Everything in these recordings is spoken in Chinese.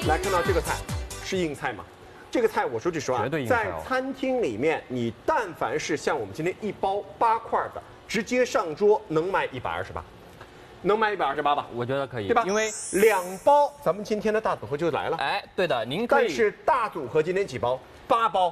来看到这个菜，是硬菜吗？这个菜我说句实话， 绝对硬菜在餐厅里面，你但凡是像我们今天一包8块的，直接上桌能卖128，能卖128吧？ 我觉得可以， 对吧？ 因为 2包，咱们今天的大组合就来了。 哎，对的，您可以。 但是大组合今天几包？8包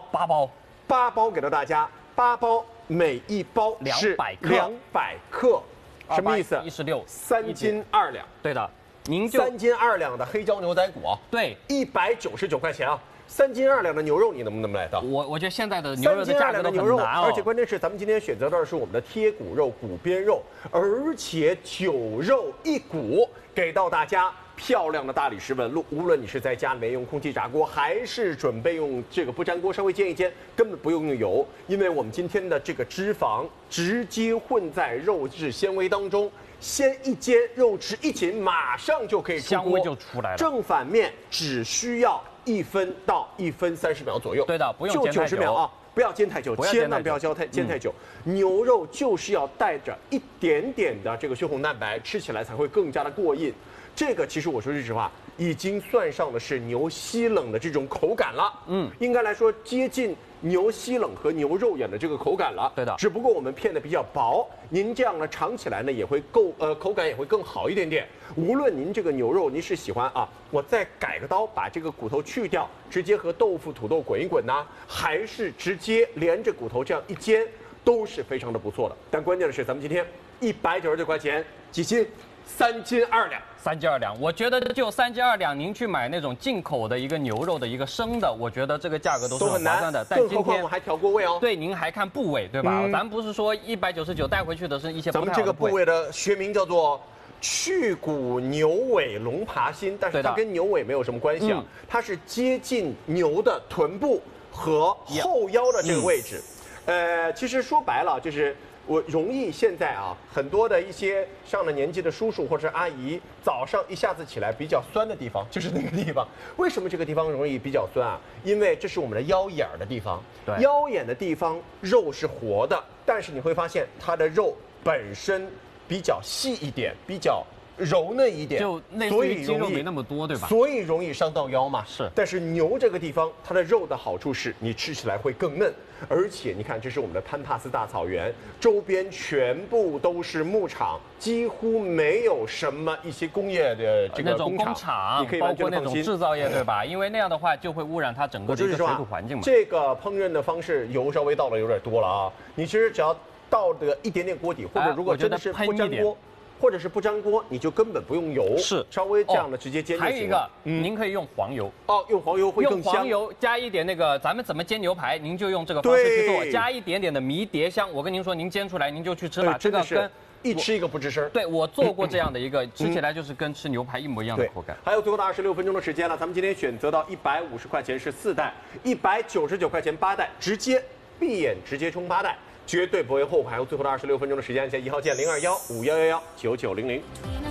，8包给到大家，8包每一包是 200克 200克，什么意思 ？16，3 斤2两。 对的，您就 3斤2两的黑椒牛仔骨啊， 对 ，199块钱啊。3斤2两的牛肉，你能不能买到？ 我觉得现在的牛肉的价格都很难哦。 而且关键是咱们今天选择的是我们的贴骨肉、骨边肉，而且9肉1骨，给到大家漂亮的大理石纹路。无论你是在家里面用空气炸锅，还是准备用这个不粘锅稍微煎一煎，根本不用用油，因为我们今天的这个脂肪直接混在肉质纤维当中。先一煎，肉质一紧，马上就可以出锅， 香味就出来了。 正反面只需要1分到1分30秒左右。 对的，不用煎太久。 就90秒啊，不要煎太久，千万不要煎太久。牛肉就是要带着一点点的这个血红蛋白，吃起来才会更加的过瘾。这个其实我说句实话，已经算上的是牛西冷的这种口感了。应该来说接近牛西冷和牛肉眼的这个口感了。 对的， 只不过我们片的比较薄，您这样呢尝起来呢也会口感也会更好一点点。无论您这个牛肉您是喜欢啊，我再改个刀把这个骨头去掉，直接和豆腐、土豆滚一滚呐，还是直接连着骨头这样一煎，都是非常的不错的。但关键的是，咱们今天199块钱几斤？3斤2两。 3斤2两，我觉得就3斤2两，您去买那种进口的一个牛肉的一个生的，我觉得这个价格都是很划算的。 但更何况我还调过味哦。 对，您还看部位，对吧？咱不是说199带回去的是一些不太好的部位。 咱们这个部位的学名叫做去骨牛尾龙爬心，但是它跟牛尾没有什么关系啊，它是接近牛的臀部和后腰的这个位置。其实说白了就是我容易现在啊，很多的一些上了年纪的叔叔或者阿姨，早上一下子起来比较酸的地方就是那个地方。为什么这个地方容易比较酸啊？因为这是我们的腰眼的地方。 对， 腰眼的地方肉是活的，但是你会发现它的肉本身比较细一点，比较柔嫩一点， 就类似于肌肉没那么多，对吧？ 所以容易伤到腰嘛。 是。 但是牛这个地方，它的肉的好处是你吃起来会更嫩，而且你看，这是我们的潘帕斯大草原，周边全部都是牧场，几乎没有什么一些工业的这个工厂，你可以包括那种制造业，对吧？因为那样的话就会污染它整个的一个水土环境嘛。 这个烹饪的方式油稍微倒的有点多了啊，你其实只要倒的一点点锅底，或者如果真的是不粘锅。或者是不粘锅，你就根本不用油， 是稍微这样的直接煎就行了。 还有一个，您可以用黄油哦，用黄油会更香。 用黄油加一点那个，咱们怎么煎牛排，您就用这个方式去做，加一点点的迷迭香。我跟您说，您煎出来您就去吃吧， 这个跟一吃一个不吱声。 对，我做过这样的一个，吃起来就是跟吃牛排一模一样的口感。 还有最后的26分钟的时间了，咱们今天选择到150块钱是4袋，199块钱8袋，直接闭眼直接冲8袋。绝对不会后悔。还有最后的26分钟的时间，按下1号键021511199900。